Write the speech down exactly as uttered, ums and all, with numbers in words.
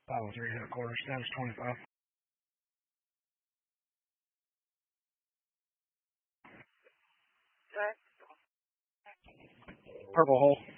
five oh three headquarters, status twenty-five. Okay. Purple hole.